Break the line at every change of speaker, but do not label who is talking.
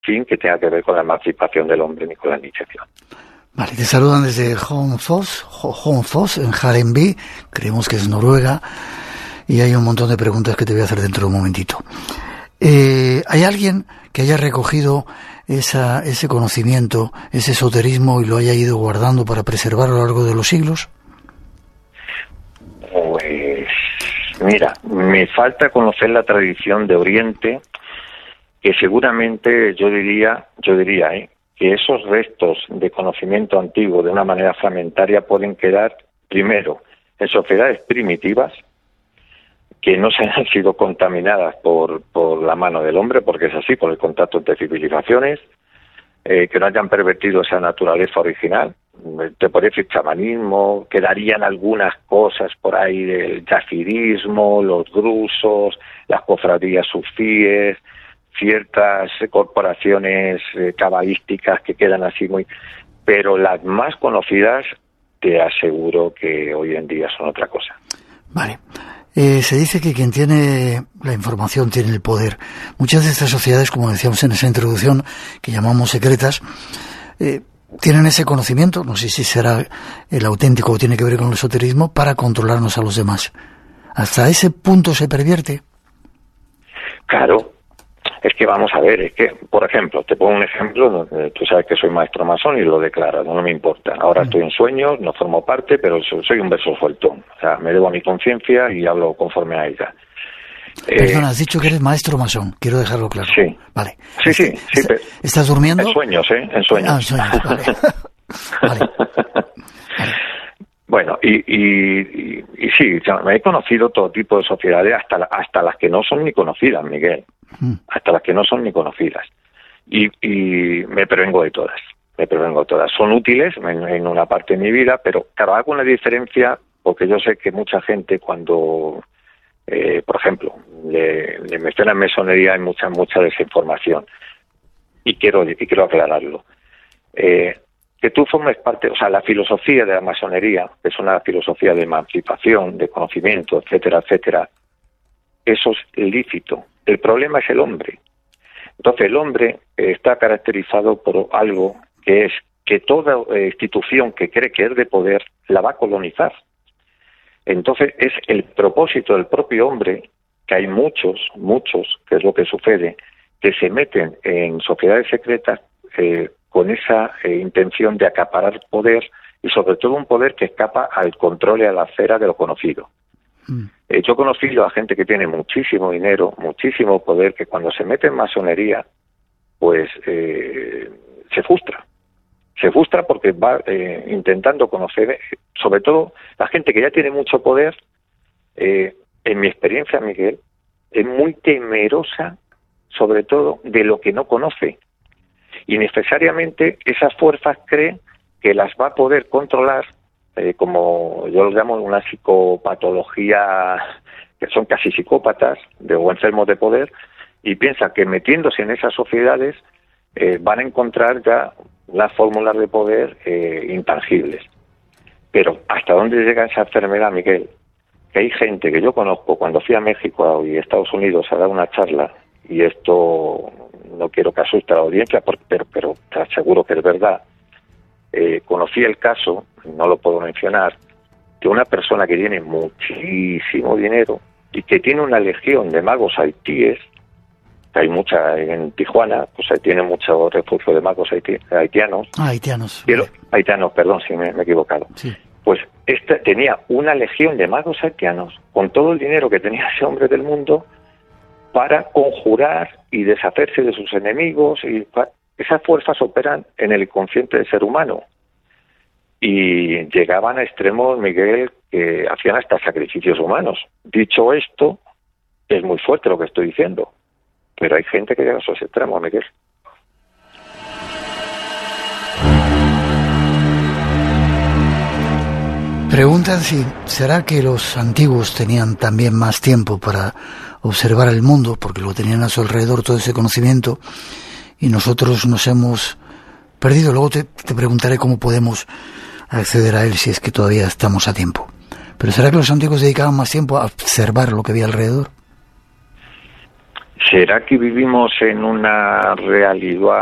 fin que tenga que ver con la emancipación del hombre ni con la iniciación.
Vale, te saludan desde Honfoss, en Harenby, creemos que es Noruega, y hay un montón de preguntas que te voy a hacer dentro de un momentito. ¿Hay alguien que haya recogido ese conocimiento, ese esoterismo, y lo haya ido guardando para preservar a lo largo de los siglos?
Pues mira, me falta conocer la tradición de Oriente, que seguramente yo diría, que esos restos de conocimiento antiguo de una manera fragmentaria pueden quedar, primero, en sociedades primitivas, que no se han sido contaminadas por la mano del hombre, porque es así, por el contacto entre civilizaciones, que no hayan pervertido esa naturaleza original. Te podría decir chamanismo, quedarían algunas cosas por ahí del yazirismo, los drusos, las cofradías sufíes, ciertas corporaciones cabalísticas que quedan así muy... Pero las más conocidas te aseguro que hoy en día son otra cosa.
Vale. Se dice que quien tiene la información tiene el poder. Muchas de estas sociedades, como decíamos en esa introducción, que llamamos secretas, tienen ese conocimiento, no sé si será el auténtico o tiene que ver con el esoterismo, para controlarnos a los demás. ¿Hasta ese punto se pervierte?
Claro. Es que vamos a ver, es que, por ejemplo, te pongo un ejemplo, tú sabes que soy maestro masón y lo declaro, no me importa. Ahora estoy en sueños, no formo parte, pero soy un verso sueltón. O sea, me debo a mi conciencia y hablo conforme a ella.
Perdona, has dicho que eres maestro masón, quiero dejarlo claro.
Sí.
Vale.
Sí.
¿Estás durmiendo?
En sueños, en sueños.
Ah, en sueños, vale. Vale.
Bueno, y sí, me he conocido todo tipo de sociedades, hasta las que no son ni conocidas, Miguel. Hasta las que no son ni conocidas. Y me prevengo de todas. Son útiles en una parte de mi vida, pero claro, hago una diferencia porque yo sé que mucha gente cuando, por ejemplo, le mencionan masonería hay mucha desinformación. Y quiero aclararlo. Que tú formes parte, o sea, la filosofía de la masonería, que es una filosofía de emancipación, de conocimiento, etcétera, etcétera, eso es lícito. El problema es el hombre. Entonces, el hombre está caracterizado por algo que es que toda institución que cree que es de poder la va a colonizar. Entonces, es el propósito del propio hombre, que hay muchos, que es lo que sucede, que se meten en sociedades secretas con esa intención de acaparar poder, y sobre todo un poder que escapa al control y a la esfera de lo conocido. Yo he conocido a gente que tiene muchísimo dinero, muchísimo poder, que cuando se mete en masonería, pues se frustra. Se frustra porque va intentando conocer, sobre todo la gente que ya tiene mucho poder, en mi experiencia, Miguel, es muy temerosa, sobre todo, de lo que no conoce. Y necesariamente esas fuerzas creen que las va a poder controlar, como yo lo llamo una psicopatología, que son casi psicópatas o enfermos de poder, y piensan que metiéndose en esas sociedades van a encontrar ya las fórmulas de poder intangibles. Pero ¿hasta dónde llega esa enfermedad, Miguel? Que hay gente que yo conozco, cuando fui a México y Estados Unidos a dar una charla, y esto no quiero que asuste a la audiencia, pero te aseguro que es verdad. Conocí el caso, no lo puedo mencionar, de una persona que tiene muchísimo dinero y que tiene una legión de magos haitíes, que hay mucha en Tijuana, pues ahí tiene mucho refugio de magos haitianos.
Haitianos.
Haitianos, perdón, si me he equivocado.
Sí.
Pues tenía una legión de magos haitianos con todo el dinero que tenía ese hombre del mundo para conjurar y deshacerse de sus enemigos, y esas fuerzas operan en el inconsciente del ser humano y llegaban a extremos, Miguel, que hacían hasta sacrificios humanos. Dicho esto, es muy fuerte lo que estoy diciendo, pero hay gente que llega a esos extremos, Miguel.
Preguntan si será que los antiguos tenían también más tiempo para observar el mundo, porque lo tenían a su alrededor todo ese conocimiento, y nosotros nos hemos perdido. Luego te preguntaré cómo podemos acceder a él si es que todavía estamos a tiempo. Pero ¿será que los antiguos dedicaban más tiempo a observar lo que había alrededor?
¿Será que vivimos en una realidad